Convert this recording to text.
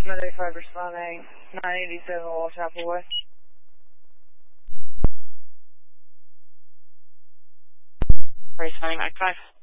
Medic 5 responding, 987 Wall Chapel West. Responding Mike 5.